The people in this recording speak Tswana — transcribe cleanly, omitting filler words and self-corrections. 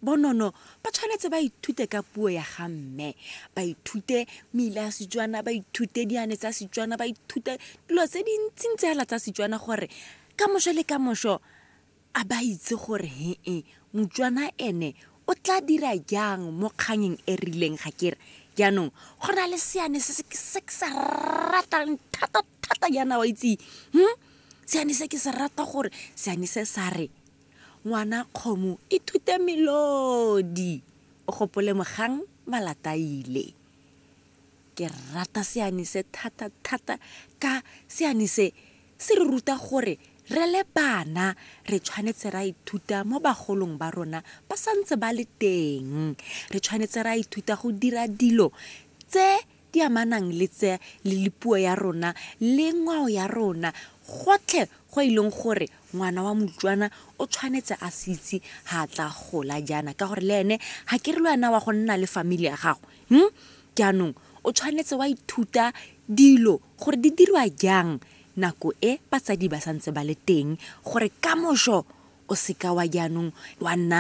bonono ba tshwanetse ba ithute ka puo ya ga mme ba ithute meile a Setswana ba ithute diane tsa Setswana ba ithute dilo tse dintsintse hela tsa Setswana gore ka moso le ka moso a ba itse gore Motswana ene o tla dira jang mo kganyeng e rileng ga kere jaanong go na le seane se ke sa ratang thata yana wa itse seane se ke se rata gore seane se sa re ngwana kgomo ithute melodi o gopole mogang malataile ke rata seane se thata ka seane se re ruta gore re le bana re tshwanetse ra ithuta mo bagolong ba rona ba santse ba le teng re tshwanetse ra ithuta go dira dilo tse di amanang le puo ya rona le ngwao ya rona gotlhe go ileng gore ngwana wa Motswana o tshwanetse a se itse ha tla gola jana ka gore le ene ha ke re le wena wa go nna le family ya gago jaanong o tshwanetse wa ithuta dilo gore di dirwa jang nako e batsadi ba santse ba le teng gore ka moso o seka wa jaanong wa nna